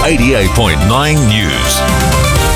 88.9 News.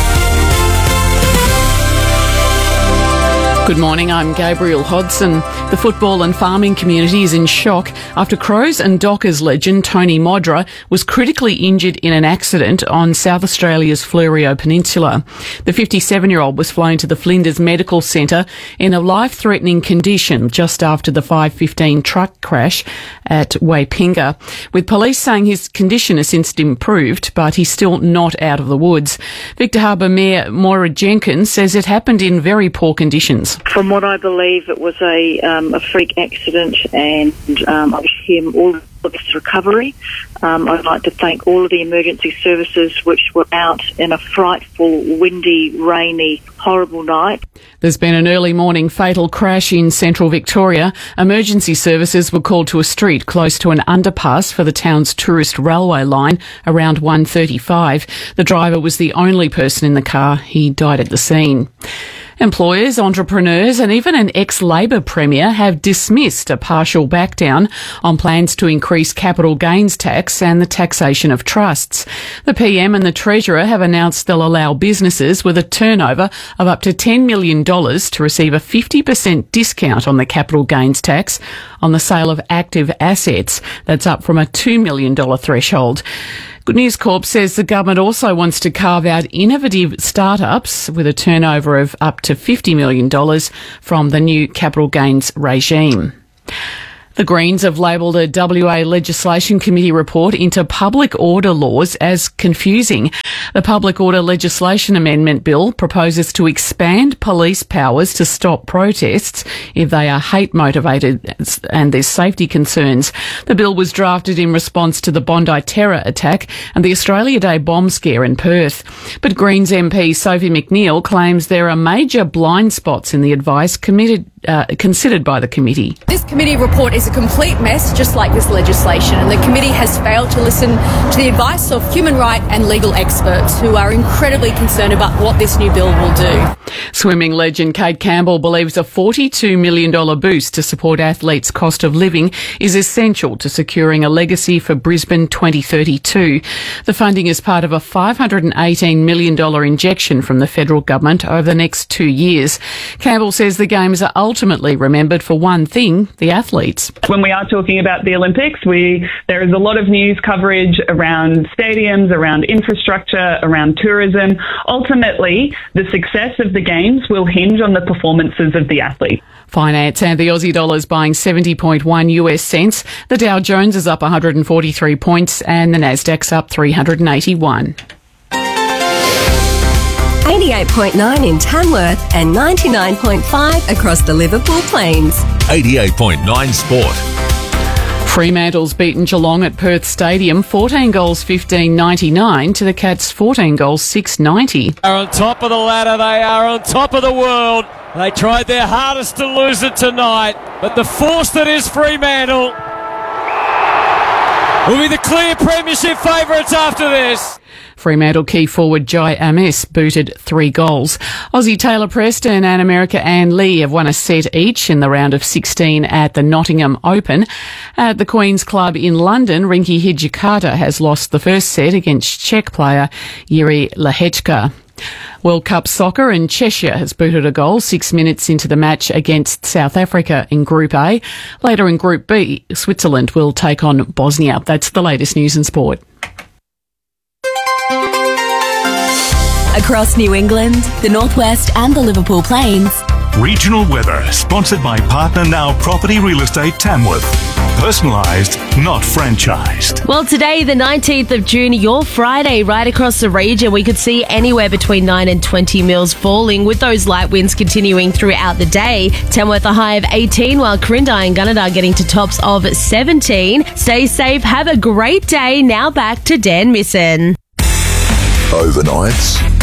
Good morning, I'm Gabriel Hodson. The football and farming community is in shock after Crows and Dockers legend Tony Modra was critically injured in an accident on South Australia's Fleurieu Peninsula. The 57-year-old was flown to the Flinders Medical Centre in a life-threatening condition just after the 5:15 truck crash at Waipinga, with police saying his condition has since improved, but he's still not out of the woods. Victor Harbour Mayor Moira Jenkins says it happened in very poor conditions. From what I believe, it was a freak accident, and I wish him all of his recovery. I'd like to thank all of the emergency services which were out in a frightful, windy, rainy, horrible night. There's been an early morning fatal crash in central Victoria. Emergency services were called to a street close to an underpass for the town's tourist railway line around 1:35. The driver was the only person in the car. He died at the scene. Employers, entrepreneurs and even an ex-Labor Premier have dismissed a partial backdown on plans to increase capital gains tax and the taxation of trusts. The PM and the Treasurer have announced they'll allow businesses with a turnover of up to $10 million to receive a 50% discount on the capital gains tax on the sale of active assets. That's up from a $2 million threshold. Good News Corp says the government also wants to carve out innovative startups with a turnover of up to $50 million from the new capital gains regime. The Greens have labelled a WA Legislation Committee report into public order laws as confusing. The Public Order Legislation Amendment Bill proposes to expand police powers to stop protests if they are hate motivated and there's safety concerns. The bill was drafted in response to the Bondi terror attack and the Australia Day bomb scare in Perth. But Greens MP Sophie McNeil claims there are major blind spots in the advice considered by the committee. This committee report is a complete mess, just like this legislation, and the committee has failed to listen to the advice of human right and legal experts who are incredibly concerned about what this new bill will do. Swimming legend Kate Campbell believes a $42 million boost to support athletes' cost of living is essential to securing a legacy for Brisbane 2032. The funding is part of a $518 million injection from the federal government over the next 2 years. Campbell says the Games are ultimately remembered for one thing, the athletes. When we are talking about the Olympics, there is a lot of news coverage around stadiums, around infrastructure, around tourism. Ultimately, the success of the Games will hinge on the performances of the athletes. Finance and the Aussie dollar is buying 70.1 US cents. The Dow Jones is up 143 points and the Nasdaq's up 381. 88.9 in Tamworth and 99.5 across the Liverpool Plains. 88.9 Sport. Fremantle's beaten Geelong at Perth Stadium 14 goals 15.99 to the Cats 14 goals 6.90. They are on top of the ladder, they are on top of the world. They tried their hardest to lose it tonight, but the force that is Fremantle will be the clear premiership favourites after this. Fremantle key forward Jai Ames booted 3 goals. Aussie Taylor Preston and America Ann Lee have won a set each in the round of 16 at the Nottingham Open. At the Queen's Club in London, Rinky Hijikata has lost the first set against Czech player Yuri Lehechka. World Cup soccer and Cheshire has booted a goal 6 minutes into the match against South Africa in Group A. Later in Group B, Switzerland will take on Bosnia. That's the latest news and sport. Across New England, the Northwest and the Liverpool Plains. Regional weather, sponsored by Partner Now Property Real Estate Tamworth. Personalised, not franchised. Well, today, the 19th of June, your Friday, right across the region, we could see anywhere between 9 and 20 mils falling, with those light winds continuing throughout the day. Tamworth a high of 18, while Corindai and Gunnedah getting to tops of 17. Stay safe, have a great day. Now back to Dan Misson. Overnights